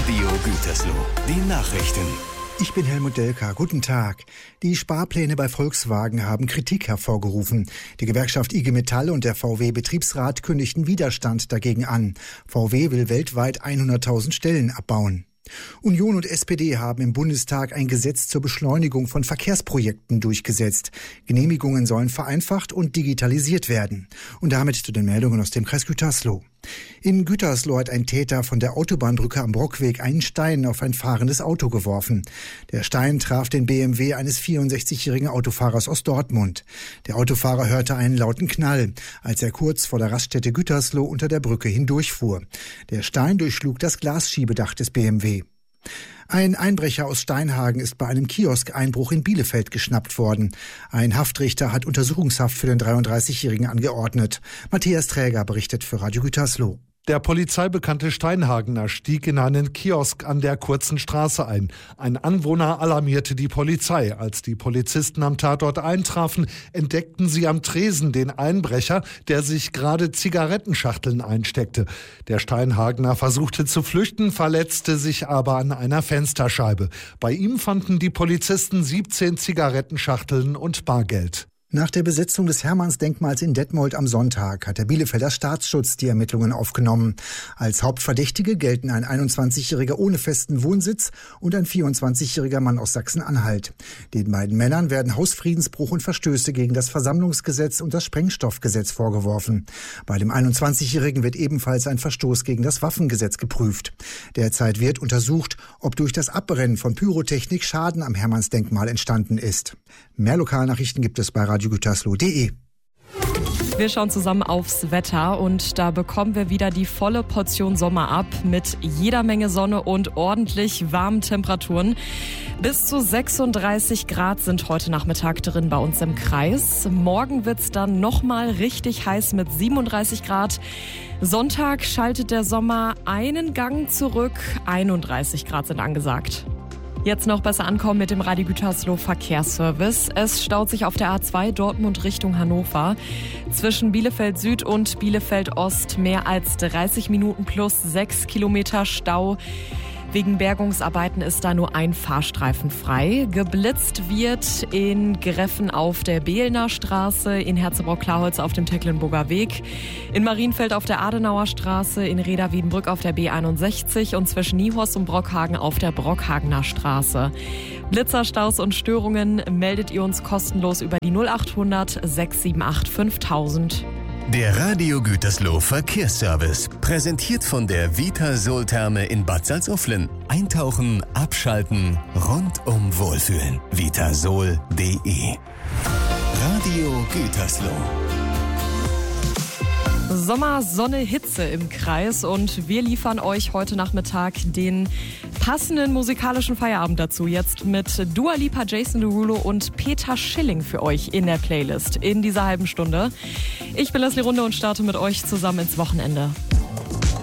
Radio Gütersloh, die Nachrichten. Ich bin Helmut Delka. Guten Tag. Die Sparpläne bei Volkswagen haben Kritik hervorgerufen. Die Gewerkschaft IG Metall und der VW-Betriebsrat kündigten Widerstand dagegen an. VW will weltweit 100.000 Stellen abbauen. Union und SPD haben im Bundestag ein Gesetz zur Beschleunigung von Verkehrsprojekten durchgesetzt. Genehmigungen sollen vereinfacht und digitalisiert werden. Und damit zu den Meldungen aus dem Kreis Gütersloh. In Gütersloh hat ein Täter von der Autobahnbrücke am Brockweg einen Stein auf ein fahrendes Auto geworfen. Der Stein traf den BMW eines 64-jährigen Autofahrers aus Dortmund. Der Autofahrer hörte einen lauten Knall, als er kurz vor der Raststätte Gütersloh unter der Brücke hindurchfuhr. Der Stein durchschlug das Glasschiebedach des BMW. Ein Einbrecher aus Steinhagen ist bei einem Kiosk-Einbruch in Bielefeld geschnappt worden. Ein Haftrichter hat Untersuchungshaft für den 33-Jährigen angeordnet. Matthias Träger berichtet für Radio Gütersloh. Der polizeibekannte Steinhagener stieg in einen Kiosk an der Kurzen Straße ein. Ein Anwohner alarmierte die Polizei. Als die Polizisten am Tatort eintrafen, entdeckten sie am Tresen den Einbrecher, der sich gerade Zigarettenschachteln einsteckte. Der Steinhagener versuchte zu flüchten, verletzte sich aber an einer Fensterscheibe. Bei ihm fanden die Polizisten 17 Zigarettenschachteln und Bargeld. Nach der Besetzung des Hermannsdenkmals in Detmold am Sonntag hat der Bielefelder Staatsschutz die Ermittlungen aufgenommen. Als Hauptverdächtige gelten ein 21-Jähriger ohne festen Wohnsitz und ein 24-jähriger Mann aus Sachsen-Anhalt. Den beiden Männern werden Hausfriedensbruch und Verstöße gegen das Versammlungsgesetz und das Sprengstoffgesetz vorgeworfen. Bei dem 21-Jährigen wird ebenfalls ein Verstoß gegen das Waffengesetz geprüft. Derzeit wird untersucht, ob durch das Abbrennen von Pyrotechnik Schaden am Hermannsdenkmal entstanden ist. Mehr Lokalnachrichten gibt es bei radiogütersloh.de. Wir schauen zusammen aufs Wetter und da bekommen wir wieder die volle Portion Sommer ab mit jeder Menge Sonne und ordentlich warmen Temperaturen. Bis zu 36 Grad sind heute Nachmittag drin bei uns im Kreis. Morgen wird's dann nochmal richtig heiß mit 37 Grad. Sonntag schaltet der Sommer einen Gang zurück. 31 Grad sind angesagt. Jetzt noch besser ankommen mit dem Radio Gütersloh Verkehrsservice. Es staut sich auf der A2 Dortmund Richtung Hannover. Zwischen Bielefeld Süd und Bielefeld Ost mehr als 30 Minuten plus 6 Kilometer Stau. Wegen Bergungsarbeiten ist da nur ein Fahrstreifen frei. Geblitzt wird in Greffen auf der Behlner Straße, in Herzebrock-Klarholz auf dem Tecklenburger Weg, in Marienfeld auf der Adenauer Straße, in Reda-Wiedenbrück auf der B61 und zwischen Niehorst und Brockhagen auf der Brockhagener Straße. Blitzerstaus und Störungen meldet ihr uns kostenlos über die 0800 678 5000. Der Radio Gütersloh Verkehrsservice, präsentiert von der Vitasol-Therme in Bad Salzuflen. Eintauchen, abschalten, rundum wohlfühlen. Vitasol.de. Radio Gütersloh. Sommer, Sonne, Hitze im Kreis und wir liefern euch heute Nachmittag den passenden musikalischen Feierabend dazu. Jetzt mit Dua Lipa, Jason Derulo und Peter Schilling für euch in der Playlist in dieser halben Stunde. Ich bin Leslie Runde und starte mit euch zusammen ins Wochenende.